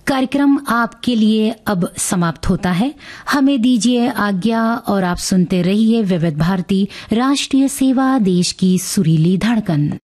कार्यक्रम आपके लिए अब समाप्त होता है। हमें दीजिए आज्ञा और आप सुनते रहिए विविध भारती राष्ट्रीय सेवा, देश की सुरीली धड़कन।